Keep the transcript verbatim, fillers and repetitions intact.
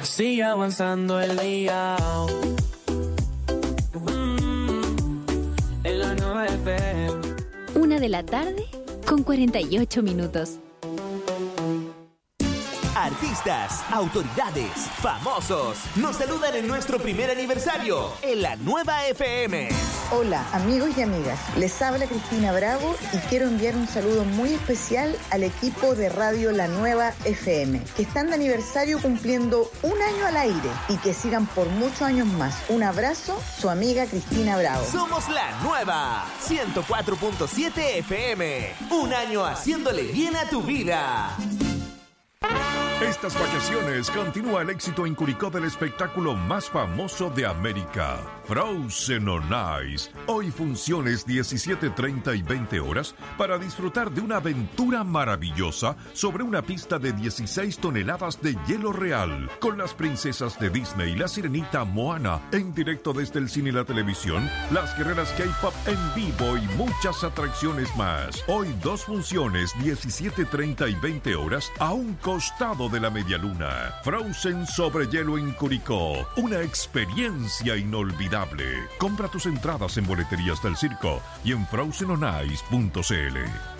Sigue avanzando el día. Mm, en la nueva F M. Una de la tarde con cuarenta y ocho minutos. Artistas, autoridades, famosos, nos saludan en nuestro primer aniversario en la nueva F M. Hola amigos y amigas, les habla Cristina Bravo y quiero enviar un saludo muy especial al equipo de Radio La Nueva F M, que están de aniversario cumpliendo un año al aire y que sigan por muchos años más. Un abrazo, su amiga Cristina Bravo. Somos La Nueva, ciento cuatro punto siete F M, un año haciéndole bien a tu vida. Estas vacaciones continúa el éxito en Curicó del espectáculo más famoso de América, Frozen on Ice. Hoy funciones diecisiete, treinta y veinte horas para disfrutar de una aventura maravillosa sobre una pista de dieciséis toneladas de hielo real, con las princesas de Disney, la sirenita Moana, en directo desde el cine y la televisión, las guerreras K-pop en vivo y muchas atracciones más. Hoy dos funciones, diecisiete, treinta y veinte horas, a un costado de la Medialuna. Frozen sobre hielo en Curicó, una experiencia inolvidable. Compra tus entradas en boleterías del circo y en frozen on ice punto c l.